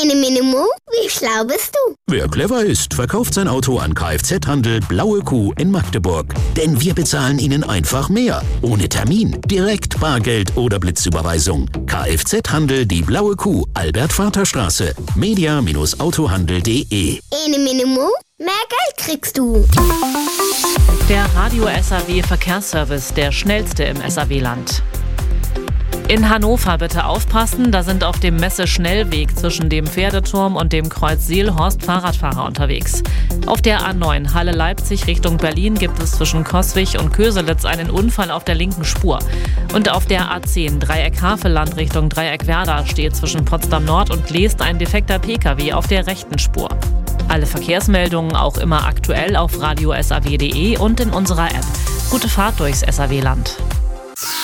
Ene Minimo, wie schlau bist du? Wer clever ist, verkauft sein Auto an Kfz-Handel Blaue Kuh in Magdeburg. Denn wir bezahlen Ihnen einfach mehr. Ohne Termin, direkt Bargeld oder Blitzüberweisung. Kfz-Handel Die Blaue Kuh, Albert-Vater-Straße, media-autohandel.de. Ene Minimo, mehr Geld kriegst du. Der Radio SAW Verkehrsservice, der schnellste im SAW-Land. In Hannover bitte aufpassen, da sind auf dem Messe-Schnellweg zwischen dem Pferdeturm und dem Kreuz Seelhorst Fahrradfahrer unterwegs. Auf der A9 Halle-Leipzig Richtung Berlin gibt es zwischen Coswig und Köselitz einen Unfall auf der linken Spur. Und auf der A10 Dreieck Havelland Richtung Dreieck Werder steht zwischen Potsdam Nord und Leest ein defekter Pkw auf der rechten Spur. Alle Verkehrsmeldungen auch immer aktuell auf radiosaw.de und in unserer App. Gute Fahrt durchs SAW-Land.